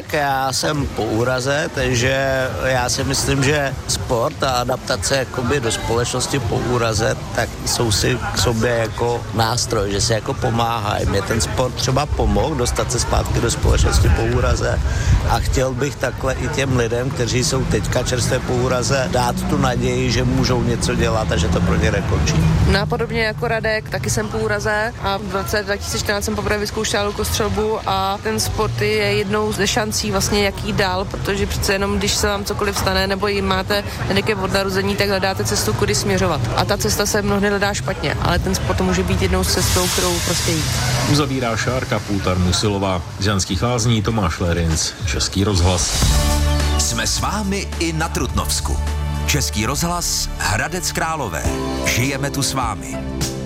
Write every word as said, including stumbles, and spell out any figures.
tak já jsem po úraze, takže já si myslím, že sport a adaptace jakoby do společnosti po úraze, tak jsou si k sobě jako nástroj, že si jako pomáhají. Mě ten sport třeba pomohl dostat se zpátky do společnosti po úraze a chtěl bych takhle i těm lidem, kteří jsou teďka čerstvě po úraze, dát tu naději, že můžou něco dělat a že to pro ně nekončí. No a podobně jako Radek, taky jsem po úraze a v roce dva tisíce čtrnáct jsem poprvé vyzkoušela lukostřelbu a ten sport je jednou ze šancí vlastně jak jít dál, protože přece jenom když se vám cokoliv stane nebo jim máte handicap od narození, tak hledáte cestu, kudy směřovat. A ta cesta se mnohdy hledá špatně, ale ten sport může být jednou z cestou, kterou prostě jít. Uzavírá Šárka Půtar Musilová. Z Janských Lázní Tomáš Lerinc, Český rozhlas. Jsme s vámi i na Trutnovsku. Český rozhlas Hradec Králové. Žijeme tu s vámi.